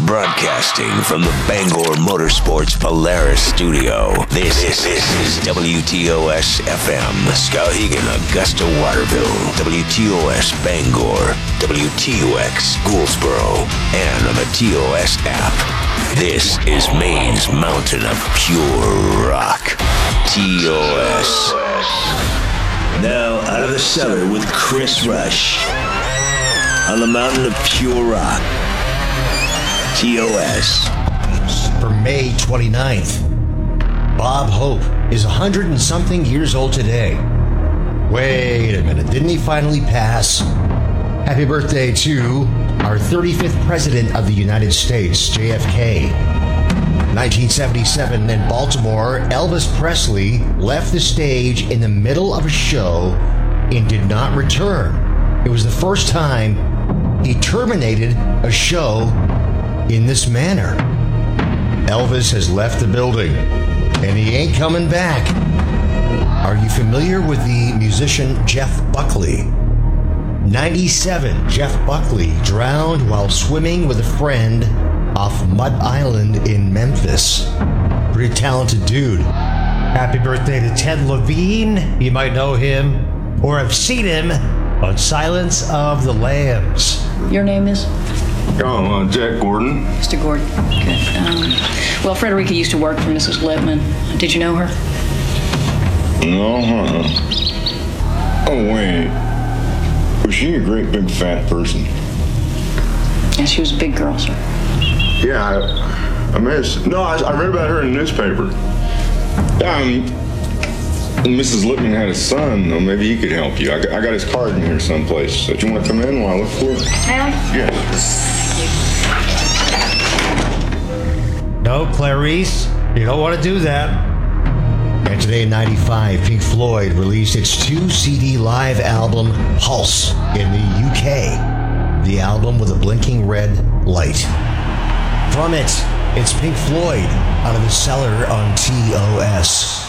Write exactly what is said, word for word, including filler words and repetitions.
Broadcasting from the Bangor Motorsports Polaris studio, this, this, this is W T O S F M, Skowhegan, Augusta, Waterville, W T O S Bangor, W T O X Gouldsboro, and on the T O S app. This is Maine's mountain of pure rock, T O S. Now out of the cellar with Chris Rush, on the mountain of pure rock, T O S. For May twenty-ninth, Bob Hope is one hundred and something years old today. Wait a minute, didn't he finally pass? Happy birthday to our thirty-fifth President of the United States, J F K. nineteen seventy-seven in Baltimore, Elvis Presley left the stage in the middle of a show and did not return. It was the first time he terminated a show in this manner. Elvis has left the building, and he ain't coming back. Are you familiar with the musician Jeff Buckley? ninety-seven, Jeff Buckley drowned while swimming with a friend off Mud Island in Memphis. Pretty talented dude. Happy birthday to Ted Levine. You might know him or have seen him on Silence of the Lambs. Your name is? Oh, uh, Jack Gordon. Mister Gordon. Good. Um, well, Frederica used to work for Missus Lippman. Did you know her? No, huh? Oh, wait. Was she a great big fat person? Yeah, she was a big girl, sir. Yeah, I, I missed. No, I, I read about her in the newspaper. Um, Missus Lippman had a son, though. Maybe he could help you. I got, I got his card in here someplace. So do you want to come in while I look for it? May I? Yes. No, Clarice, you don't want to do that. And today in ninety-five, Pink Floyd released its two C D live album, Pulse, in the U K. The album with a blinking red light. From it, it's Pink Floyd out of the cellar on T O S.